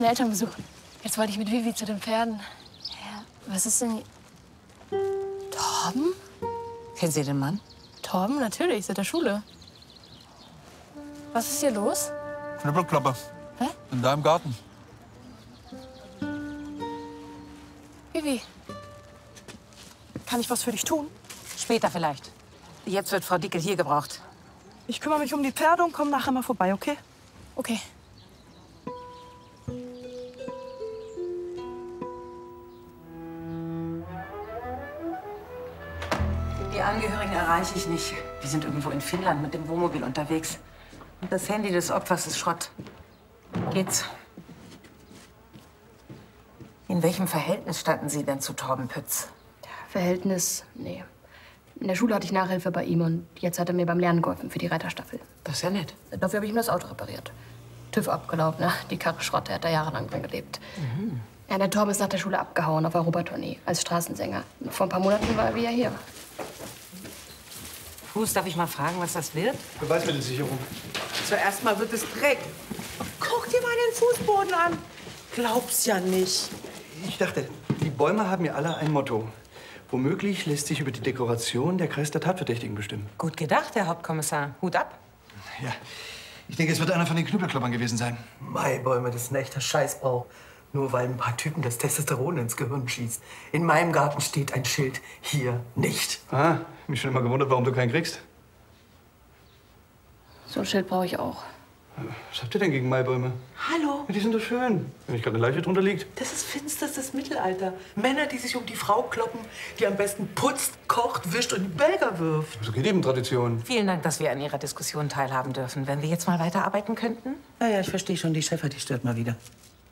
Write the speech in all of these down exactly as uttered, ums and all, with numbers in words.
Einen Elternbesuch. Jetzt wollte ich mit Vivi zu den Pferden. Ja, was ist denn... Torben? Kennen Sie den Mann? Torben, natürlich, seit der Schule. Was ist hier los? Knüppelklappe. Hä? In deinem Garten. Vivi, kann ich was für dich tun? Später vielleicht. Jetzt wird Frau Dickel hier gebraucht. Ich kümmere mich um die Pferde und komme nachher mal vorbei, okay? Okay. Die Angehörigen erreiche ich nicht. Die sind irgendwo in Finnland mit dem Wohnmobil unterwegs. Und das Handy des Opfers ist Schrott. Geht's? In welchem Verhältnis standen Sie denn zu Torben Pütz? Verhältnis? Nee. In der Schule hatte ich Nachhilfe bei ihm und jetzt hat er mir beim Lernen geholfen für die Reiterstaffel. Das ist ja nett. Dafür habe ich ihm das Auto repariert. TÜV abgelaufen, ne? Die Karre Schrott, der hat da jahrelang drin gelebt. Mhm. Ja, der Torben ist nach der Schule abgehauen auf Europatournee als Straßensänger. Vor ein paar Monaten war er wieder hier. Fuß, darf ich mal fragen, was das wird? Beweismittelsicherung. Zuerst mal wird es Dreck. Guck dir mal den Fußboden an. Glaub's ja nicht. Ich dachte, die Bäume haben ja alle ein Motto. Womöglich lässt sich über die Dekoration der Kreis der Tatverdächtigen bestimmen. Gut gedacht, Herr Hauptkommissar. Hut ab. Ja, ich denke, es wird einer von den Knüppelklappern gewesen sein. Maibäume, das ist ein echter Scheißbau. Nur weil ein paar Typen das Testosteron ins Gehirn schießt. In meinem Garten steht ein Schild, hier nicht. Ah, mich schon immer gewundert, warum du keinen kriegst. So ein Schild brauche ich auch. Was habt ihr denn gegen Maibäume? Hallo? Ja, die sind doch schön. Wenn nicht gerade eine Leiche drunter liegt. Das ist finsterstes Mittelalter. Männer, die sich um die Frau kloppen, die am besten putzt, kocht, wischt und Belger wirft. So geht eben Tradition. Vielen Dank, dass wir an Ihrer Diskussion teilhaben dürfen. Wenn wir jetzt mal weiterarbeiten könnten? Ja, ja, ich verstehe schon. Die Chefin, die stört mal wieder.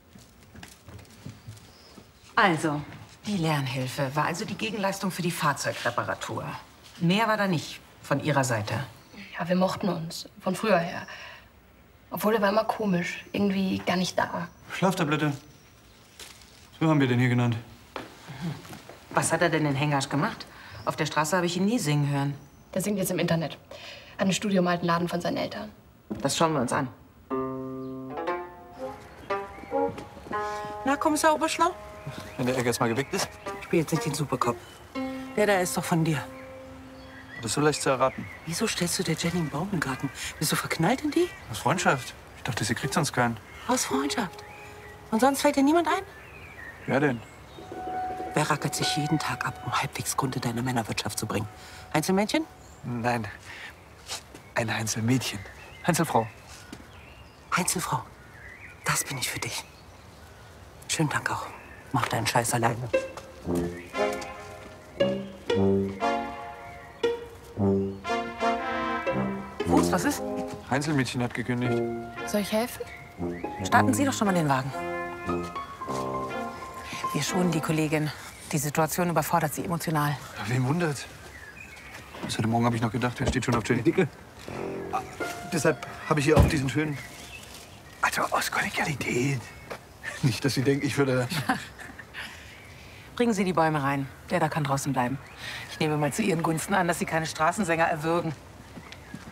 Also, die Lernhilfe war also die Gegenleistung für die Fahrzeugreparatur. Mehr war da nicht von Ihrer Seite. Ja, wir mochten uns. Von früher her. Obwohl, er war immer komisch. Irgendwie gar nicht da. Schlaftablette. So haben wir den hier genannt. Was hat er denn in Hengasch gemacht? Auf der Straße habe ich ihn nie singen hören. Der singt jetzt im Internet. Hat ein Studio im alten Laden von seinen Eltern. Das schauen wir uns an. Na, Kommissar Oberschlau? Wenn der Egg jetzt mal geweckt ist, Spiel jetzt nicht den Superkopf. Der da ist doch von dir. das ist so leicht zu erraten. Wieso stellst du der Jenny einen Baum im Garten? Bist du verknallt in die? Aus Freundschaft. Ich dachte, sie kriegt sonst keinen. Aus Freundschaft. Und sonst fällt dir niemand ein? Wer denn? Wer rackert sich jeden Tag ab, um halbwegs Grund deiner Männerwirtschaft zu bringen? Einzelmännchen? Nein, ein Einzelmädchen. Einzelfrau. Einzelfrau. Das bin ich für dich. Schönen Dank auch. Mach deinen Scheiß alleine. Fuß, was ist? Einzelmädchen hat gekündigt. Soll ich helfen? Starten Sie doch schon mal den Wagen. Wir schonen die Kollegin. Die Situation überfordert sie emotional. Ja, wen wundert? Bis heute Morgen habe ich noch gedacht, wer steht schon auf Jenny Dickel. Ah, deshalb habe ich hier auch diesen schönen... Also aus Kollegialität. Nicht, dass Sie denken, ich würde... Bringen Sie die Bäume rein. Der da kann draußen bleiben. Ich nehme mal zu Ihren Gunsten an, dass Sie keine Straßensänger erwürgen.